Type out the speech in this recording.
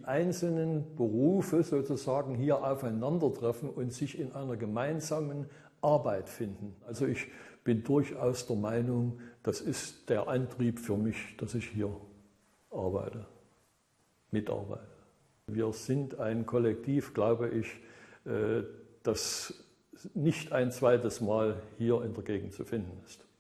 die einzelnen Berufe sozusagen hier aufeinandertreffen und sich in einer gemeinsamen Arbeit finden. Also ich bin durchaus der Meinung, das ist der Antrieb für mich, dass ich hier arbeite, mitarbeite. Wir sind ein Kollektiv, glaube ich, das nicht ein zweites Mal hier in der Gegend zu finden ist.